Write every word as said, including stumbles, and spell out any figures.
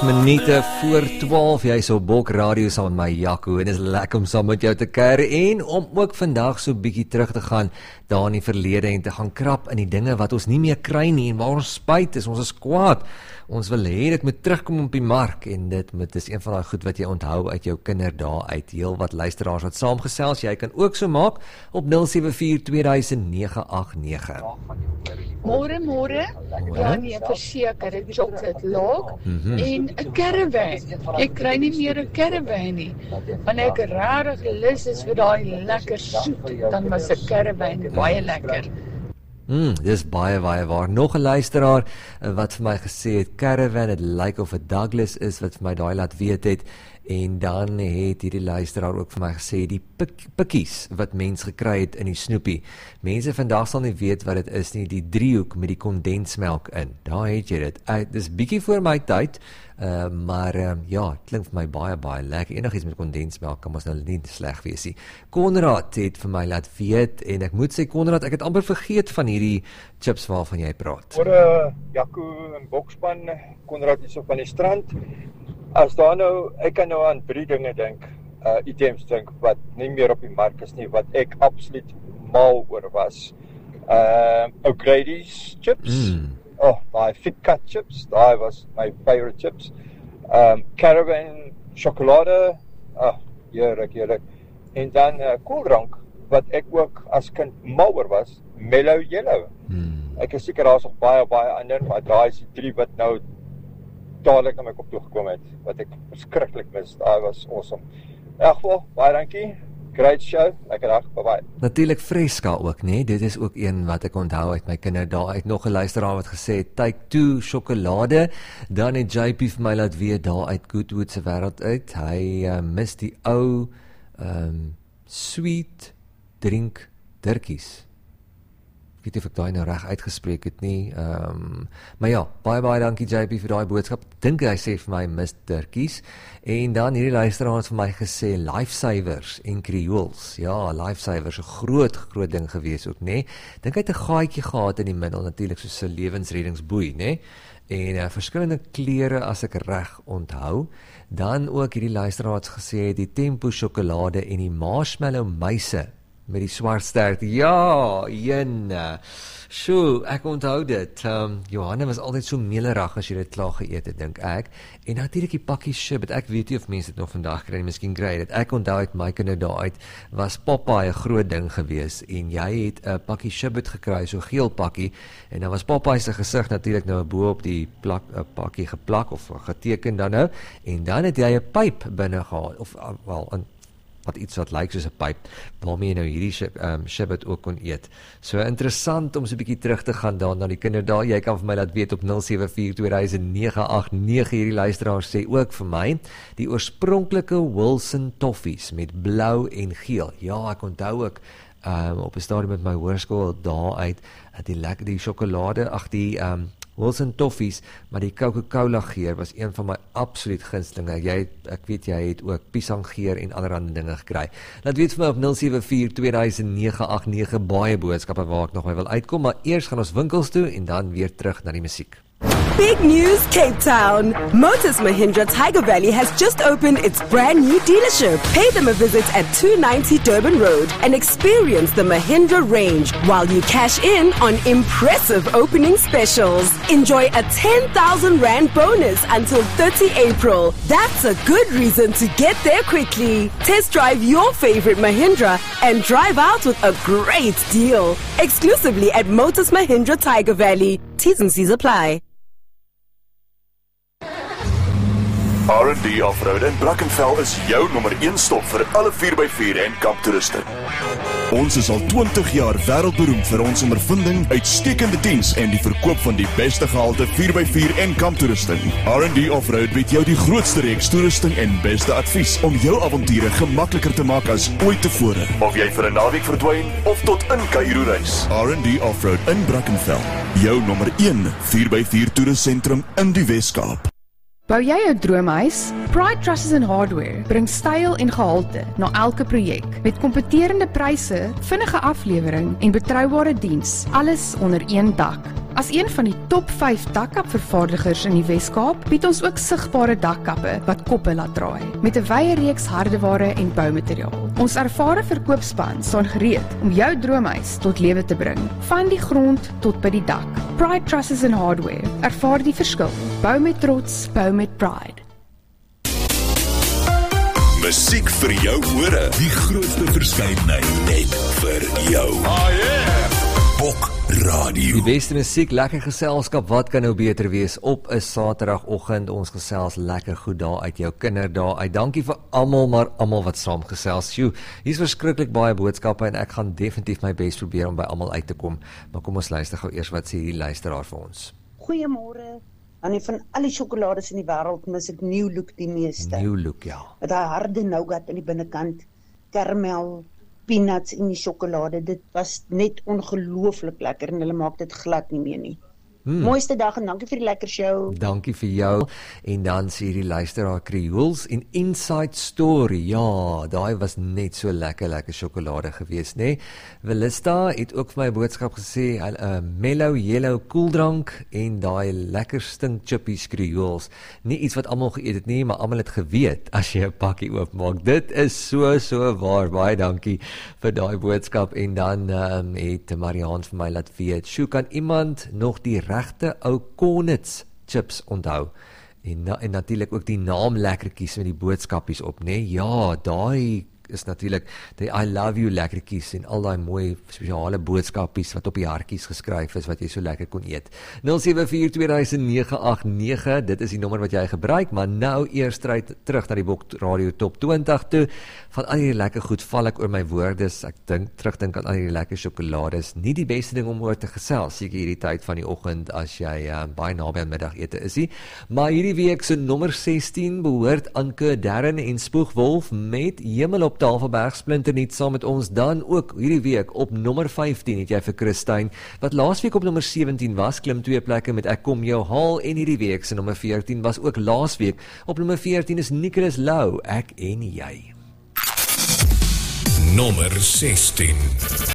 Minute voor twaalf, jy is op Bok Radio saam met my Jaco en is lekker om saam met jou te kuier en om ook vandag so bietjie terug te gaan daar in die verlede en te gaan krap in die dinge wat ons nie meer kry nie en waar ons spyt is, ons is kwaad. Ons wil hê dit moet terugkom op die mark en dit moet is een van daai goed wat jy onthou uit jou kinderdae uit. Heel wat luisteraars wat saamgesels, jy kan ook so maak op nul sewe vier twee duisend nege agt nege. Môre, môre, dan jy verseker 'n chocolate log Mhm. en 'n caravan. Ek kry nie meer 'n caravan nie. Wanneer ek regtig lus is vir daai lekker soet, dan was 'n caravan baie lekker. Mm, dis baie, baie waar. Nog 'n luisteraar uh, wat vir my gesê het, caravan, het lyk of 'n Douglas is, wat vir my daai laat weet het. En dan het hierdie luisteraar ook vir my gesê, die pik, pikkies wat mens gekry het in die snoepie. Mense vandag sal nie weet wat dit is nie, die driehoek met die kondensmelk in. Daar het jy dit. Uh, dis bietjie voor my tyd, uh, maar uh, ja, klink vir my baie, baie lekker. Enigiets met kondensmelk kan ons nou nie sleg wees nie. Konrad het vir my laat weet, en ek moet sê, Konrad, ek het amper vergeet van hierdie chips waarvan jy praat. Voor uh, Jaco en Bokspan, Konrad is op van die strand. As daar nou, ek kan nou aan drie dinge dink, uh, items dink, wat nie meer op die mark is nie, wat ek absoluut mal oor was. Uh, O'Grady's chips, Mm. oh, my Fit Cut chips, daai was my favorite chips. Um, Caravan chocolade, oh, heerlik, heerlik. En dan uh, koeldrank, wat ek ook as kind mal oor was, Mellow Yellow. Mm. Ek is seker daar is nog baie, baie ander, maar daai is die drie wat nou dadelik na my kop toe gekom het, wat ek verskriklik mis. Daai was awesome. In elk geval, baie dankie. Great show. Lekker dag. Bye bye. Natuurlik Fresca ook, nee, dit is ook een wat ek onthou uit my kinderdae. Uit nog 'n luisteraar wat gesê het, Take Two sjokolade. Dan het J P vir my laat weet daar uit Goodwood se wêreld uit. Hy uh, mis die ou um, sweet drink dirkies. Ek weet nie of ek daai nou reg uitgespreek het nie. Um, maar ja, baie baie dankie J P vir daai boodskap. Dink hy sê vir my mis dirkies. En dan hierdie luisteraar het vir my gesê Lifesavers en Creoles. Ja, Lifesavers, 'n groot groot ding gewees ook, nê. Dink hy het 'n gaatjie gehad in die middel, natuurlik soos 'n lewensreddingsboei, nê. En uh, verskillende kleure as ek reg onthou. Dan ook hierdie luisteraar het gesê die Tempo sjokolade en die marshmallow muise met die swart stert. Ja, jene. Sjoe, ek onthou dit. Um, Johanna was altyd so melerig as jy dit klaar geëet het, dink ek. En natuurlik die pakkie Shibbit. Ek weet nie of mense dit nog vandag kry, miskien kry dit. Ek onthou uit my kinderdae uit was Popeye 'n groot ding gewees en jy het 'n pakkie Shibbit gekry, so geel pakkie, en dan was Popeye se gesig natuurlik nou bo op die plak 'n pakkie geplak of geteken dan nou, en dan het jy 'n pyp binne gehad of wel 'n wat iets wat lyk soos 'n pyp, waarmee jy nou hierdie um, Shibbit ook kon eet. So interessant om so 'n bietjie terug te gaan daar na die kinderdae. Jy kan vir my laat weet op nul sewe vier twee duisend nege agt nege. Hierdie luisteraar sê ook vir my, die oorspronklike Wilson Toffies met blou en geel. Ja, ek onthou ook um, op 'n stadium met my hoërskool daar uit, die lekker die sjokolade, ag die um, Wilson Toffies, maar die Coca-Cola geur was een van my absoluut gunstelinge. Jy, ek weet jy het ook piesangeur en allerlei dinge gekry. Laat weet vir my op nul sewe vier twee duisend nege agt nege, baie boodskappe waar ek nog my wil uitkom, maar eers gaan ons winkels toe en dan weer terug na die musiek. Big news, Cape Town. Motors Mahindra Tiger Valley has just opened its brand new dealership. Pay them a visit at two ninety Durban Road and experience the Mahindra range while you cash in on impressive opening specials. Enjoy a ten thousand rand bonus until thirty April. That's a good reason to get there quickly. Test drive your favorite Mahindra and drive out with a great deal. Exclusively at Motors Mahindra Tiger Valley. T's and C's apply. R and D Offroad in Brackenfell is jou nommer een stop vir alle vier by vier en kamptoeriste. Ons is al twintig jaar wêreldberoemd vir ons ondervinding, uitstekende diens en die verkoop van die beste gehalte vier by vier en kamptoerusting. R and D Offroad bied jou die grootste reeks toerusting en beste advies om jou avonture gemakliker te maak as ooit tevore. Of jy vir 'n naweek verdwyn of tot in Kaïro reis. R and D Offroad in Brackenfell, jou nommer een vier by vier toerustsentrum in die Wes-Kaap. Bou jy 'n droomhuis? Pride Trusses and Hardware bring styl en gehalte na elke projek met kompeterende pryse, vinnige aflewering en betroubare diens, alles onder een dak. As een van die top vyf dakkapvervaardigers in die Wes-Kaap, bied ons ook sigbare dakkappe wat koppe laat draai, met 'n wye reeks hardeware en boumateriaal. Ons ervare verkoopspan staan gereed om jou droomhuis tot lewe te bring, van die grond tot by die dak. Pride Trusses and Hardware, ervaar die verskil. Bou met trots, bou met pride. Musiek vir jou ore, die grootste verskeidenheid net vir jou. Oh yeah! Bok Radio. Die beste musiek, lekker geselskap, wat kan nou beter wees op 'n Saterdagoggend? Ons gesels lekker goed daar uit jou kinderdae uit. Dankie vir almal, maar almal wat saam gesels. Sjoe, hier's verskriklik baie boodskappe en ek gaan definitief my bes probeer om by almal uit te kom. Maar kom ons luister gou eers wat sê hierdie luisteraar vir ons. Goeiemôre. En van al die sjokolades in die wêreld mis ek New Look die meeste. New Look, ja. Met daai harde nougat aan die binnekant, karamel, peanuts in die sjokolade. Dit was net ongelooflik lekker en hulle maak dit glad nie meer nie. Hmm. Mooiste dag en dankie vir die lekker show. Dankie vir jou. En dan sê hierdie luisteraar Creoles en Inside Story. Ja, daai was net so lekker lekker sjokolade gewees, nê? Nee? Velista het ook vir my 'n boodskap gesê, 'n uh, mellow yellow koeldrank en daai lekker stink chippies Creoles. Nie iets wat almal geëet het nie, maar almal het geweet as jy 'n pakkie oopmaak. Dit is so so waar. Baie dankie vir daai boodskap. En dan um, het Mariaan vir my laat weet, "Sjoe, kan iemand nog die regte ou Cornets chips onthou?" En, en natuurlik ook die naam lekkertjies met die boodskapies op, né? Ja, daai is natuurlik die I love you lekkertjies en al daai mooi spesiale boodskapies wat op die hartjies geskryf is wat jy so lekker kon eet. nul sewe vier twee nege agt nege, dit is die nommer wat jy gebruik, maar nou eers terug na die Bok Radio Top twintig toe. Van al die lekker goed val ek oor my woordes. Ek dink terugdink aan al die lekker sjokolades. Nie die beste ding om oor te gesels seker hierdie tyd van die oggend as jy uh, baie naby aan middagete is nie. Maar hierdie week se nommer sestien behoort Anke Darren en Spoegwolf met Hemel op Tafelberg splinternuut saam met ons. Dan ook hierdie week op nommer vyftien het jy vir Christine, wat laasweek op nommer sewentien was, klim twee plekke met Ek kom jou haal, en hierdie week se nommer veertien was ook laasweek. Op nommer veertien is Nicholas Lou, Ek en jy. Nommer sestien.